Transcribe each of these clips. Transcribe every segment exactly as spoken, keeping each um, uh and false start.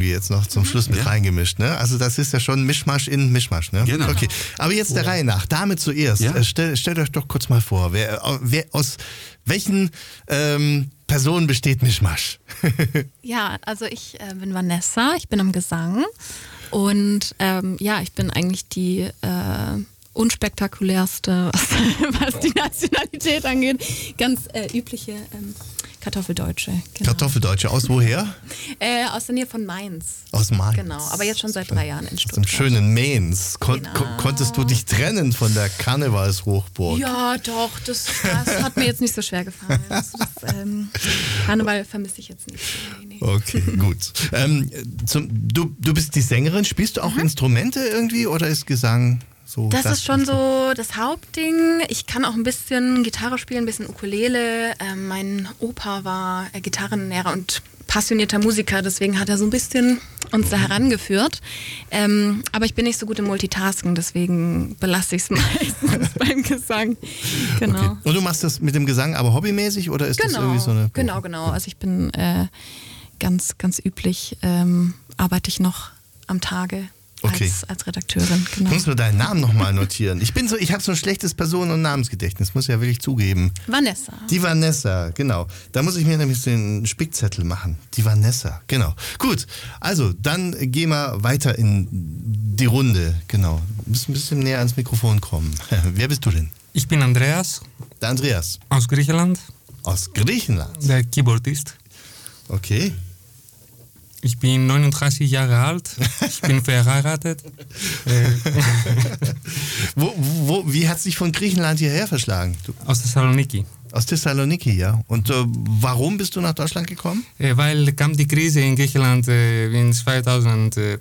jetzt noch zum Schluss mit ja. reingemischt. Ne? Also das ist ja schon Mischmasch in Mischmasch. Ne? Genau. Okay. Aber jetzt der Reihe nach. Dame zuerst. Ja. Stell, stellt euch doch kurz mal vor, wer, wer aus welchen ähm, Personen besteht Mischmasch? Ja, also ich äh, bin Vanessa, ich bin am Gesang und ähm, ja, ich bin eigentlich die äh, unspektakulärste, was, was die Nationalität angeht, ganz äh, übliche ähm, Kartoffeldeutsche. Genau. Kartoffeldeutsche, aus woher? Äh, aus der Nähe von Mainz. Aus Mainz. Genau, aber jetzt schon seit drei Jahren in Stuttgart. Aus dem schönen Mainz. Kon genau. kon konntest du dich trennen von der Karnevalshochburg? Ja, doch, das, das hat mir jetzt nicht so schwer gefallen. Also das, ähm, Karneval vermisse ich jetzt nicht. Nee, nee. Okay, gut. Ähm, zum, du, du bist die Sängerin, spielst du auch mhm. Instrumente irgendwie oder ist Gesang... So, das, das ist schon so das Hauptding. Ich kann auch ein bisschen Gitarre spielen, ein bisschen Ukulele. Ähm, mein Opa war äh, Gitarrenlehrer und passionierter Musiker, deswegen hat er so ein bisschen uns da herangeführt. Ähm, aber ich bin nicht so gut im Multitasken, deswegen belasse ich es meistens beim Gesang. Genau. Okay. Und du machst das mit dem Gesang aber hobbymäßig oder ist genau, das irgendwie so eine... Genau, genau. Also ich bin äh, ganz, ganz üblich, ähm, arbeite ich noch am Tage. Okay. Als, als Redakteurin, genau. Du musst mir deinen Namen nochmal notieren. Ich bin so, ich habe so ein schlechtes Personen- und Namensgedächtnis, muss ich ja wirklich zugeben. Vanessa. Die Vanessa, genau. Da muss ich mir nämlich den Spickzettel machen. Die Vanessa, genau. Gut, also dann gehen wir weiter in die Runde. Genau. Du musst ein bisschen näher ans Mikrofon kommen. Wer bist du denn? Ich bin Andreas. Der Andreas. Aus Griechenland. Aus Griechenland? Der Keyboardist. Okay. Ich bin neununddreißig Jahre alt, ich bin verheiratet. wo, wo, wie hat es dich von Griechenland hierher verschlagen? Du? Aus Thessaloniki. Aus Thessaloniki, ja. Und äh, warum bist du nach Deutschland gekommen? Äh, weil kam die Krise in Griechenland äh, in zweitausendzehn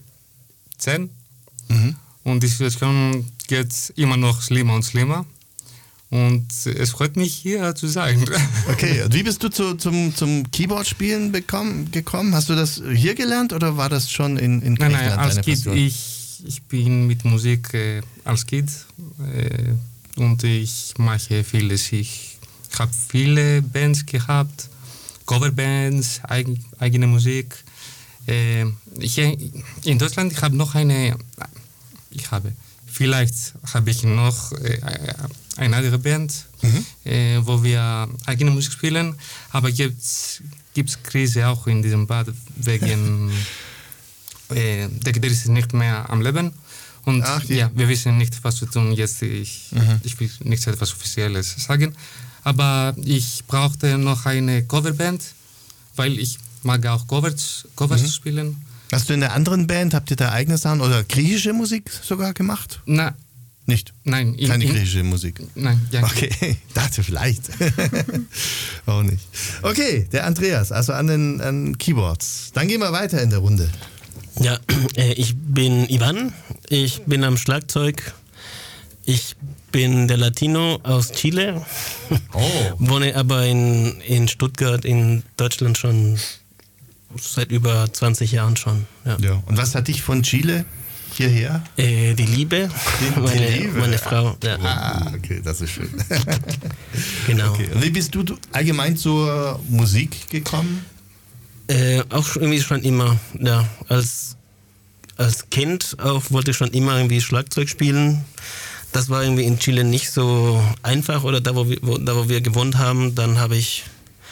mhm. und die Situation geht immer noch schlimmer und schlimmer. Und es freut mich, hier zu sein. Okay, wie bist du zu, zum, zum Keyboard-Spielen bekommen, gekommen? Hast du das hier gelernt oder war das schon in, in Griechenland? Nein, nein, als deine Kind. Passion? Ich, ich bin mit Musik äh, als Kind äh, und ich mache vieles. Ich habe viele Bands gehabt, Coverbands, eig, eigene Musik. Äh, ich, in Deutschland ich habe noch eine, ich habe, vielleicht habe ich noch äh, eine andere Band, mhm. äh, wo wir eigene Musik spielen, aber jetzt gibt es Krise auch in diesem Bad, wegen äh, der Gitarrist ist nicht mehr am Leben und Ach, ja. ja, wir wissen nicht, was zu tun jetzt. Ich, mhm. ich will nicht etwas Offizielles sagen, aber ich brauchte noch eine Coverband, weil ich mag auch Covers, Covers mhm. spielen. Hast du in der anderen Band, habt ihr da eigene Sachen oder griechische Musik sogar gemacht? Na, Nicht? Nein. Keine in, griechische Musik? Nein, ja. Okay, dachte vielleicht. Auch nicht. Okay, der Andreas, also an den an Keyboards. Dann gehen wir weiter in der Runde. Ja, äh, ich bin Ivan, ich bin am Schlagzeug. Ich bin der Latino aus Chile, oh. wohne aber in, in Stuttgart in Deutschland schon seit über zwanzig Jahren schon. Ja. Ja. Und was hat dich von Chile hierher? Äh, die Liebe, die, meine, die Liebe. meine Frau. Ja. Ah, okay, das ist schön. Genau. Okay. Und wie bist du allgemein zur Musik gekommen? Äh, auch irgendwie schon immer, ja, als, als Kind auch wollte ich schon immer irgendwie Schlagzeug spielen. Das war irgendwie in Chile nicht so einfach, oder da, wo wir, wo, da, wo wir gewohnt haben, dann habe ich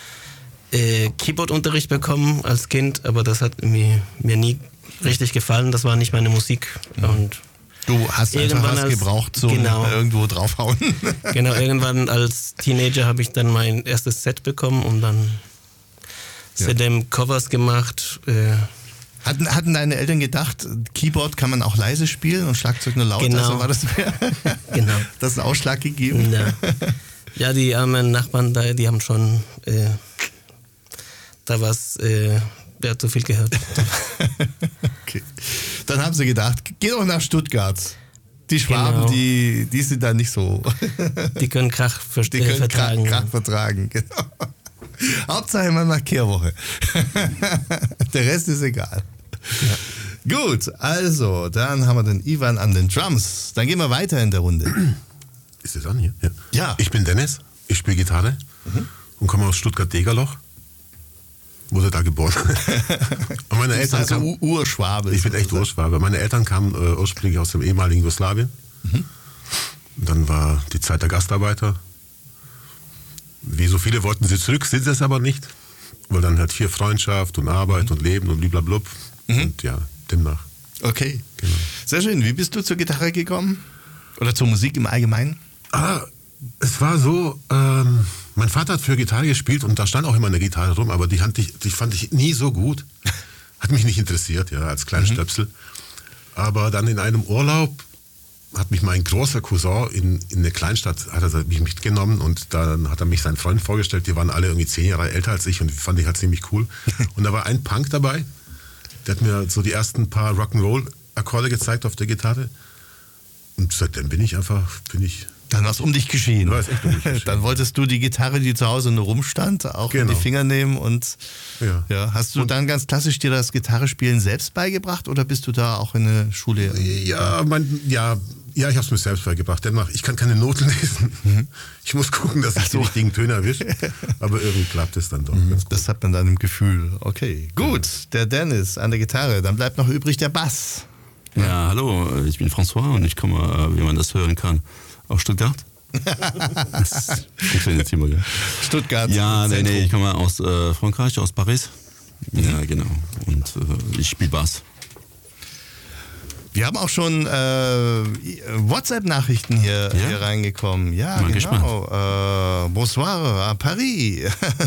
äh, Keyboard-Unterricht bekommen als Kind, aber das hat irgendwie mir nie richtig gefallen, das war nicht meine Musik. Und du hast einfach was als, gebraucht zum genau, irgendwo draufhauen. Genau, irgendwann als Teenager habe ich dann mein erstes Set bekommen und dann ja. seitdem Covers gemacht. Äh, hatten, hatten deine Eltern gedacht, Keyboard kann man auch leise spielen und Schlagzeug nur laut? Genau. Also war das genau. das ist ein Ausschlag gegeben? Ja. Ja, die armen Nachbarn da, die haben schon äh, da was, äh, der zu viel gehört. Okay. Dann haben sie gedacht, geh doch nach Stuttgart. Die Schwaben, genau. die, die sind da nicht so. Die können Krach ver- die können vertragen. Krach, Krach vertragen, genau. Hauptsache man macht Kehrwoche. Der Rest ist egal. Ja. Gut, also, dann haben wir den Ivan an den Drums. Dann gehen wir weiter in der Runde. Ist das an hier? Ja. Ja. Ich bin Dennis, ich spiele Gitarre mhm. und komme aus Stuttgart-Degerloch. wurde da geboren. Und meine Eltern Also kamen, Urschwabe. ich bin echt Urschwabe. Meine Eltern kamen äh, ursprünglich aus dem ehemaligen Jugoslawien. Mhm. Dann war die Zeit der Gastarbeiter. Wie so viele wollten sie zurück, sind sie es aber nicht. Weil dann halt hier Freundschaft und Arbeit mhm. und Leben und blablabla. Mhm. Und ja, demnach. Okay, genau. Sehr schön. Wie bist du zur Gitarre gekommen? Oder zur Musik im Allgemeinen? Ah, es war so, ähm, mein Vater hat für Gitarre gespielt und da stand auch immer eine Gitarre rum, aber die, fand ich, die fand ich nie so gut. Hat mich nicht interessiert, ja, als kleiner mhm. Stöpsel. Aber dann in einem Urlaub hat mich mein großer Cousin in, in eine Kleinstadt, hat er mich mitgenommen und dann hat er mich seinen Freunden vorgestellt, die waren alle irgendwie zehn Jahre älter als ich und fand ich halt ziemlich cool. Und da war ein Punk dabei, der hat mir so die ersten paar Rock'n'Roll-Akkorde gezeigt auf der Gitarre. Und seitdem bin ich einfach, bin ich... Dann war es um dich geschehen. War es echt um mich geschehen. Dann wolltest du die Gitarre, die zu Hause nur rumstand, auch genau. in die Finger nehmen und ja. Ja, hast du und dann ganz klassisch dir das Gitarrespielen selbst beigebracht oder bist du da auch in eine Schule? Ja, mein, ja, ja ich habe es mir selbst beigebracht. Dennoch, ich kann keine Noten lesen. Mhm. Ich muss gucken, dass ich so. die richtigen Töne erwische. Aber irgendwie klappt es dann doch. Mhm. Das hat man dann im Gefühl. Okay, gut. Der Dennis an der Gitarre. Dann bleibt noch übrig der Bass. Ja, hallo, ich bin François und ich komme, wie man das hören kann, aus Stuttgart. Das funktioniert immer, gell? Stuttgart. Ja, nee, nee, ich komme aus äh, Frankreich, aus Paris. Mhm. Ja, genau. Und äh, ich spiele Bass. Wir haben auch schon äh, WhatsApp-Nachrichten hier, ja? hier reingekommen. Ja, Mal genau. Äh, bonsoir à Paris.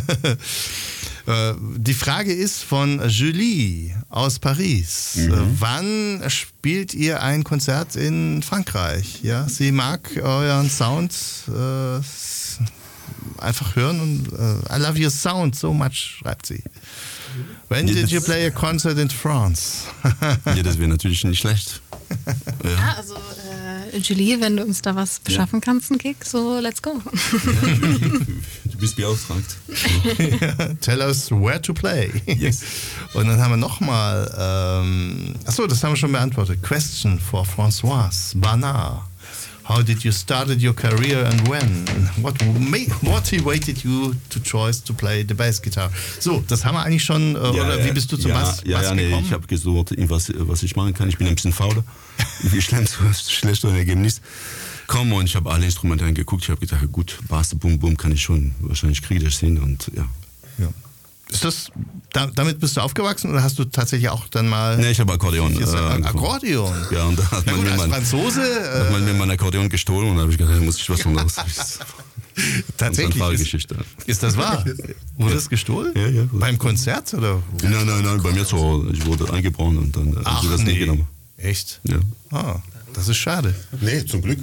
Die Frage ist von Julie aus Paris. Mhm. Wann spielt ihr ein Konzert in Frankreich? Ja, sie mag euren Sound äh, einfach hören und äh, I love your sound so much, schreibt sie. When ja, did you play a concert in France? Ja, das wäre natürlich nicht schlecht. Ja, ja also äh, Julie, wenn du uns da was beschaffen ja. kannst, einen Gig, so let's go. Ja, du bist beauftragt. Ja, tell us where to play. Yes. Und dann haben wir nochmal, ähm, achso, das haben wir schon beantwortet. Question for Françoise Barnard. How did you started your career and when? What motivated you to choose to play the bass guitar? So, das haben wir eigentlich schon, äh, ja, oder ja, wie bist du zum ja, Bass, ja, Bass ja, nee, gekommen? Ich habe gesucht, was, was ich machen kann. Ich bin ein bisschen fauler. Wie schlecht, schlecht ein Ergebnis. Komm, und ich habe alle Instrumente angeguckt. Ich habe gedacht, gut, Bass, Bum, Bum kann ich schon. Wahrscheinlich kriege ich das hin und ja. Ja. Ist das, da, damit bist du aufgewachsen oder hast du tatsächlich auch dann mal... Nee, ich habe Akkordeon. Äh, Akkordeon? Ja, und da hat man, gut, mir, als mein, Franzose, äh, hat man mir mein Akkordeon gestohlen und da habe ich gedacht, da muss ich was anderes. Tatsächlich? Ist, ist das wahr? Wurde das gestohlen? Ja, ja. Beim Konzert? Oder? Nein, nein, nein, bei mir zu Hause. Ich wurde eingebrochen und dann haben sie das nee. nie genommen. Echt? Ja. Ah, das ist schade. Nee, zum Glück.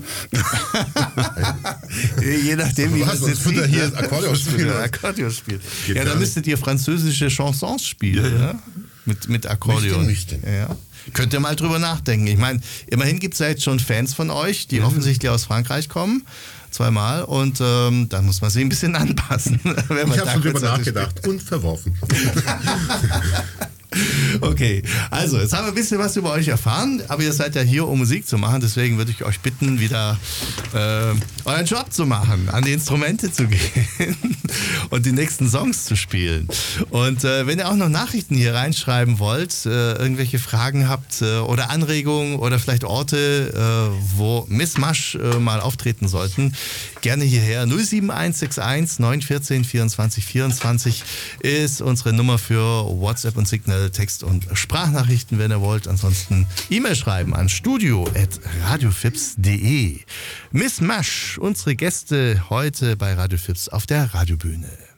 Je nachdem, wie was, das jetzt sieht. Hier ne? Akkordeon spielen. Akkordeon spielt. Ja, da müsstet ihr französische Chansons spielen, ja, ja. Ne? Mit, mit Akkordeon. Nicht, nicht. Ja. Könnt ihr mal drüber nachdenken. Ich meine, immerhin gibt es ja jetzt schon Fans von euch, die mhm. offensichtlich aus Frankreich kommen. Zweimal. Und ähm, dann muss man sich ein bisschen anpassen. Wenn man ich habe schon drüber nachgedacht spielt. Und verworfen. Okay, also jetzt haben wir ein bisschen was über euch erfahren, aber ihr seid ja hier, um Musik zu machen, deswegen würde ich euch bitten, wieder äh, euren Job zu machen, an die Instrumente zu gehen und die nächsten Songs zu spielen. Und äh, wenn ihr auch noch Nachrichten hier reinschreiben wollt, äh, irgendwelche Fragen habt äh, oder Anregungen oder vielleicht Orte, äh, wo Miss Masch äh, mal auftreten sollten, gerne hierher. null sieben eins sechs eins neun eins vier vierundzwanzig vierundzwanzig ist unsere Nummer für WhatsApp und Signal, Text- und Sprachnachrichten, wenn ihr wollt. Ansonsten E-Mail schreiben an studio at radiofips punkt de. Miss Masch, unsere Gäste heute bei Radio Fips auf der Radiobühne.